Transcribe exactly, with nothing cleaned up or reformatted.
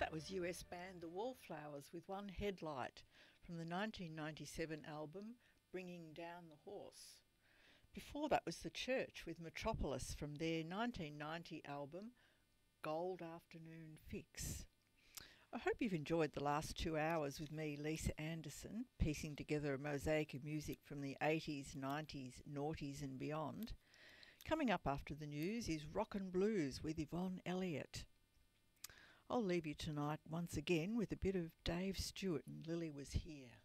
That was U S band The Wallflowers with One Headlight from the nineteen ninety-seven album Bringing Down the Horse. Before that was The Church with Metropolis from their nineteen ninety album Gold Afternoon Fix. I hope you've enjoyed the last two hours with me, Lisa Anderson, piecing together a mosaic of music from the eighties, nineties, noughties and beyond. Coming up after the news is Rock and Blues with Yvonne Elliott. I'll leave you tonight once again with a bit of Dave Stewart and Lily Was Here.